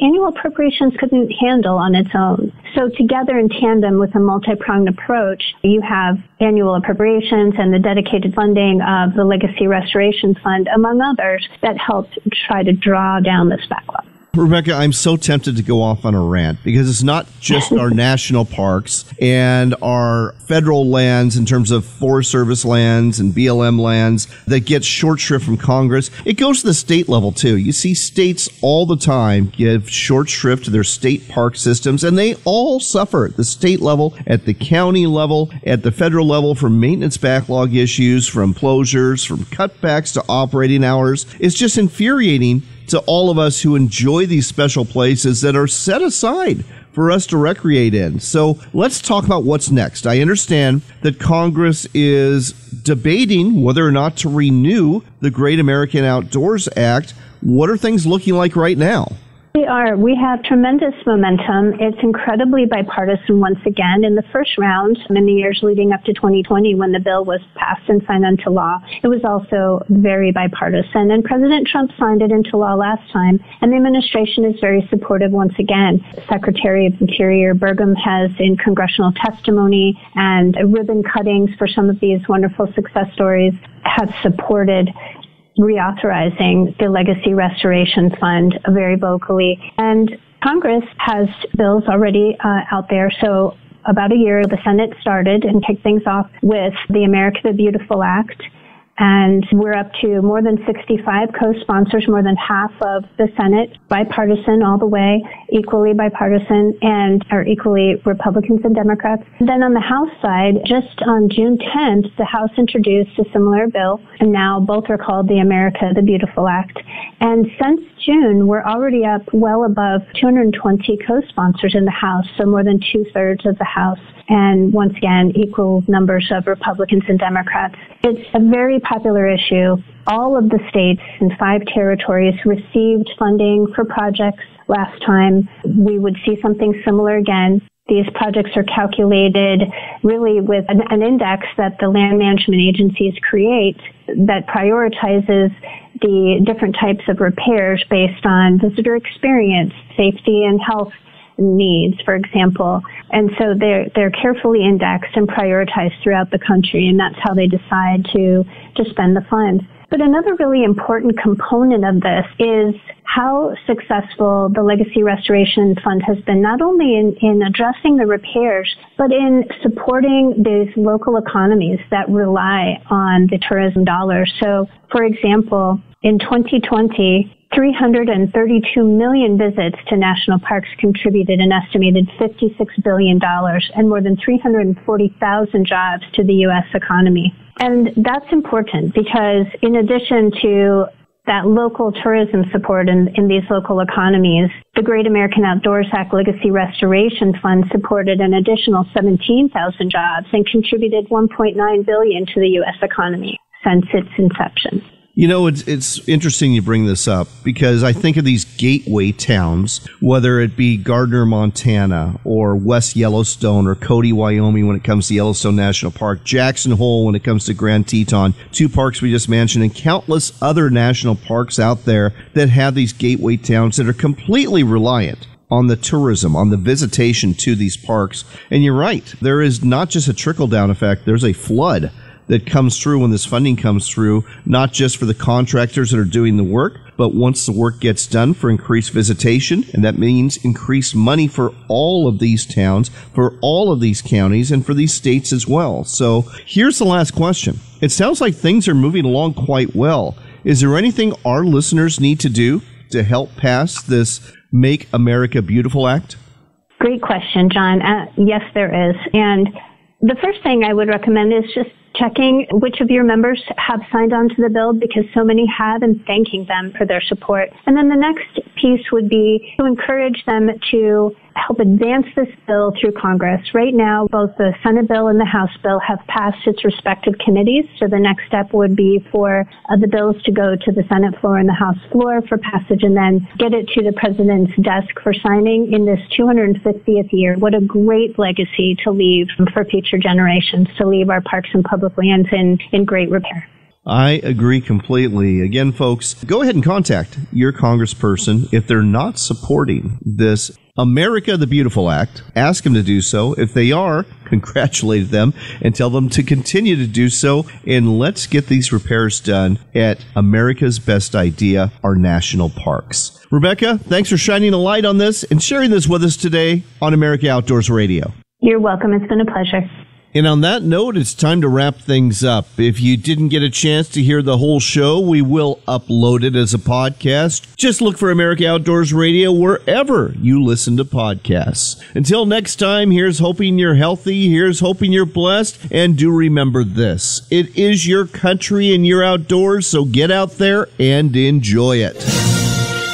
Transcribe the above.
annual appropriations couldn't handle on its own. So together in tandem with a multi-pronged approach, you have annual appropriations and the dedicated funding of the Legacy Restoration Fund, among others, that helped try to draw down this backlog. Rebecca, I'm so tempted to go off on a rant because it's not just our national parks and our federal lands in terms of Forest Service lands and BLM lands that get short shrift from Congress. It goes to the state level, too. You see states all the time give short shrift to their state park systems, and they all suffer at the state level, at the county level, at the federal level from maintenance backlog issues, from closures, from cutbacks to operating hours. It's just infuriating to all of us who enjoy these special places that are set aside for us to recreate in. So let's talk about what's next. I understand that Congress is debating whether or not to renew the Great American Outdoors Act. What are things looking like right now? We have tremendous momentum. It's incredibly bipartisan once again. In the first round, in the years leading up to 2020, when the bill was passed and signed into law, it was also very bipartisan. And President Trump signed it into law last time, and the administration is very supportive once again. Secretary of Interior Burgum has, in congressional testimony and ribbon cuttings for some of these wonderful success stories, have supported reauthorizing the Legacy Restoration Fund very vocally. And Congress has bills already out there. So about a year, the Senate started and kicked things off with the America the Beautiful Act. And we're up to more than 65 co-sponsors, more than half of the Senate, bipartisan all the way, equally bipartisan, and are equally Republicans and Democrats. Then on the House side, just on June 10th, the House introduced a similar bill, and now both are called the America the Beautiful Act. And since June, we're already up well above 220 co-sponsors in the House, so more than two-thirds of the House, and once again, equal numbers of Republicans and Democrats. It's a very popular issue. All of the states in 5 territories received funding for projects last time. We would see something similar again. These projects are calculated really with an index that the land management agencies create that prioritizes the different types of repairs based on visitor experience, safety, and health needs, for example. And so they're carefully indexed and prioritized throughout the country, and that's how they decide to spend the funds. But another really important component of this is how successful the Legacy Restoration Fund has been, not only in addressing the repairs, but in supporting these local economies that rely on the tourism dollars. So, for example, in 2020, 332 million visits to national parks contributed an estimated $56 billion and more than 340,000 jobs to the U.S. economy. And that's important because in addition to that local tourism support in these local economies, the Great American Outdoors Act Legacy Restoration Fund supported an additional 17,000 jobs and contributed $1.9 billion to the U.S. economy since its inception. You know, it's interesting you bring this up because I think of these gateway towns, whether it be Gardner, Montana, or West Yellowstone, or Cody, Wyoming when it comes to Yellowstone National Park, Jackson Hole when it comes to Grand Teton, 2 parks we just mentioned, and countless other national parks out there that have these gateway towns that are completely reliant on the tourism, on the visitation to these parks. And you're right, there is not just a trickle-down effect, there's a flood that comes through when this funding comes through, not just for the contractors that are doing the work, but once the work gets done for increased visitation, and that means increased money for all of these towns, for all of these counties, and for these states as well. So here's the last question. It sounds like things are moving along quite well. Is there anything our listeners need to do to help pass this Make America Beautiful Act? Great question, John. Yes, there is. And the first thing I would recommend is just checking which of your members have signed on to the bill, because so many have, and thanking them for their support. And then the next piece would be to encourage them to help advance this bill through Congress. Right now, both the Senate bill and the House bill have passed its respective committees. So the next step would be for the bills to go to the Senate floor and the House floor for passage, and then get it to the president's desk for signing in this 250th year. What a great legacy to leave for future generations, to leave our parks and public lands in great repair. I agree completely. Again, folks, go ahead and contact your congressperson if they're not supporting this America the Beautiful Act. Ask them to do so. If they are, congratulate them and tell them to continue to do so. And let's get these repairs done at America's Best Idea, our national parks. Rebecca, thanks for shining a light on this and sharing this with us today on America Outdoors Radio. You're welcome. It's been a pleasure. And on that note, it's time to wrap things up. If you didn't get a chance to hear the whole show, we will upload it as a podcast. Just look for America Outdoors Radio wherever you listen to podcasts. Until next time, here's hoping you're healthy. Here's hoping you're blessed. And do remember this. It is your country and your outdoors, so get out there and enjoy it.